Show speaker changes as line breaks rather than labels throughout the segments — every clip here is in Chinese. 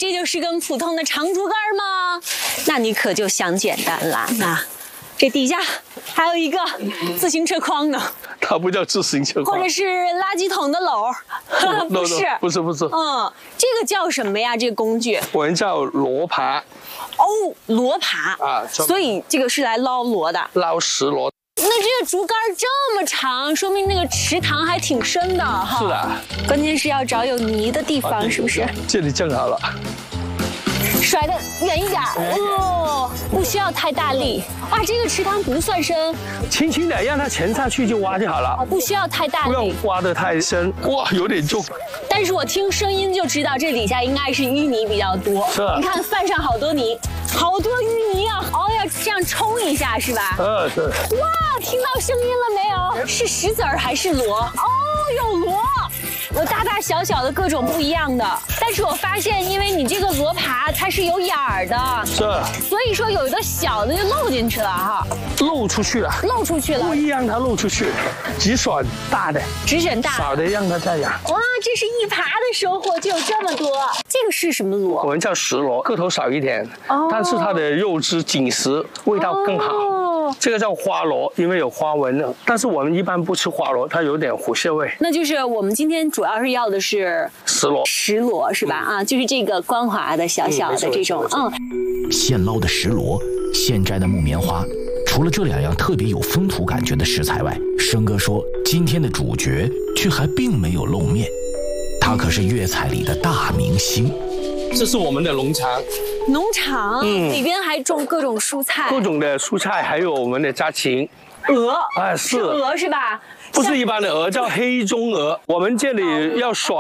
这就是根普通的长竹竿吗？那你可就想简单了。那这底下还有一个自行车筐呢。
它不叫自行车筐，
或者是垃圾桶的篓，不是，
不是。
这个叫什么呀？这个工具
我们叫箩耙。
哦，箩耙
啊，
所以这个是来捞箩的，
捞石螺。
那这个竹竿这么长，说明那个池塘还挺深的哈。
是的，
关键是要找有泥的地方，是不是？
这里正好了。
甩得远一点哦，不需要太大力。哇，这个池塘不算深，
轻轻的让它沉下去就挖就好了，
不需要太大力，
不用挖得太深。哇，有点重。
但是我听声音就知道这底下应该是淤泥比较多。
是，
你看泛上好多泥，好多淤泥啊！哦，要这样冲一下是吧？
是。
哇，听到声音了没有？是石子儿还是螺？哦，有螺。有大大小小的各种不一样的，但是我发现，因为你这个箩耙它是有眼儿的，
是，
所以说有一个小的就漏进去了哈，
漏出去了，故意让它漏出去，只选大的，少的让它再养。
哇，这是一耙的收获就有这么多。这个是什么螺？
我们叫石螺，个头少一点，但是它的肉质紧实，味道更好。这个叫花螺，因为有花纹的，但是我们一般不吃花螺，它有点虎蟹味。
那就是我们今天主要是要的是石螺是吧？啊，就是这个光滑的小小的这种，
现捞的石螺，现摘的木棉花，除了这两样特别有风土感觉的食材外，生哥说今天的主角却还并没有露面，他可是粤菜里的大明星。
这是我们的农场，
里边还种各种蔬菜，
还有我们的家禽，
鹅，
是
鹅是吧？
不是一般的鹅，叫黑中鹅。我们这里要选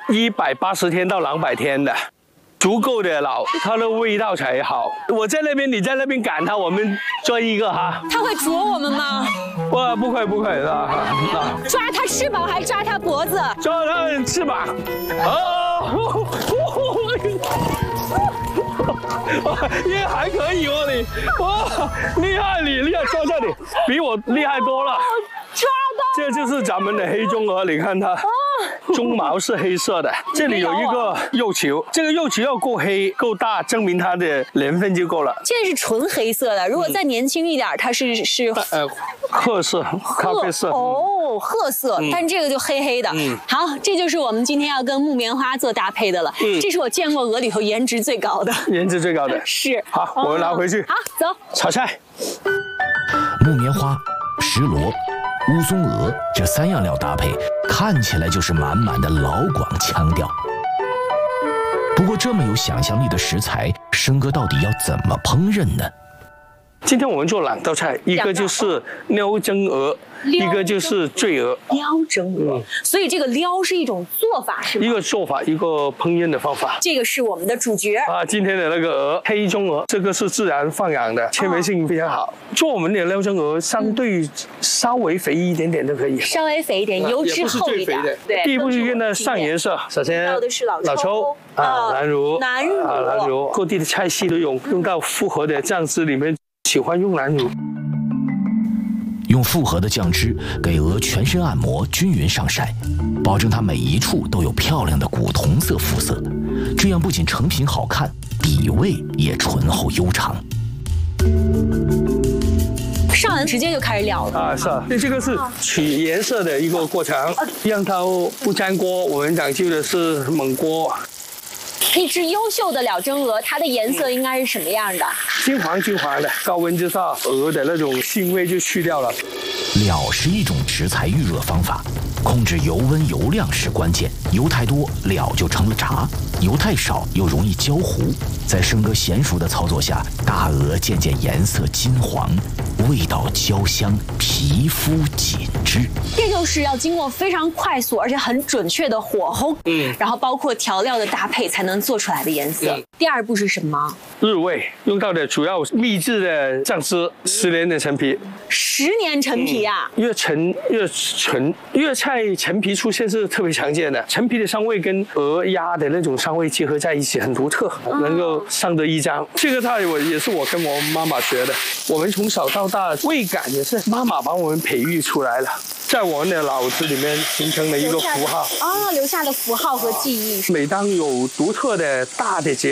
180天到200天的，足够的老，它的味道才好。我在那边，你在那边赶它，我们追一个哈。
它会啄我们吗？
不会
抓它翅膀还抓它脖子？
抓它翅膀。也还可以哦，你哇，厉害，抓这里比我厉害多了。
抓到，
这就是咱们的黑中鹅，你看它，鬃毛是黑色的，这里有一个幼球，这个幼球要够黑够大，证明它的年份就够了。
现在是纯黑色的，如果再年轻一点，它是
褐色、咖啡色。
哦，褐色，但这个就黑黑的。好，这就是我们今天要跟木棉花做搭配的了。这是我见过鹅里头颜值最高的。是。
好，我们拿回去。
好，走。
炒菜。
木棉花、石螺、乌松鹅这3样料搭配，看起来就是满满的老广腔调。不过这么有想象力的食材，生哥到底要怎么烹饪呢？
今天我们做2道菜，一个就是撩蒸鹅，一个就是醉鹅。
撩蒸鹅，所以这个撩是一种做法是吗？
一个做法，一个烹饪的方法。
这个是我们的主角
啊，今天的那个鹅，黑中鹅，这个是自然放养的，纤维性非常好。做我们的撩蒸鹅，相对稍微肥一点点都可以，
稍微肥一点，油脂厚一点。
对，第一步就跟它上颜色，首先
要的是老
抽南乳，各地的菜系都用到复合的酱汁里面。喜欢用南乳，
用复合的酱汁给鹅全身按摩，均匀上晒，保证它每一处都有漂亮的古铜色肤色，这样不仅成品好看，底味也醇厚悠长。
上来直接就开始燎了
这个是取颜色的一个过程，让它不粘锅。我们讲究的是焖锅。
一只优秀的了蒸鹅，它的颜色应该是什么样的？
金黄的，高温之下，鹅的那种腥味就去掉了。
燎是一种食材预热方法，控制油温油量是关键。油太多，燎就成了炸；油太少，又容易焦糊。在生哥娴熟的操作下，大鹅渐渐颜色金黄，味道焦香，皮肤紧致。
这就是要经过非常快速而且很准确的火候，然后包括调料的搭配才能做出来的颜色。第2步是什么？
日味，用到的主要秘制的酱汁，10年的陈皮。
10年陈皮啊？
越陈越纯，粤菜陈皮出现是特别常见的。陈皮的香味跟鹅鸭的那种香味结合在一起，很独特，能够上得一张。这个菜也是我跟我妈妈学的，我们从小到大味感也是妈妈帮我们培育出来了，在我们的脑子里面形成了一个符号
留下的符号和记忆。
每当有独特的大的节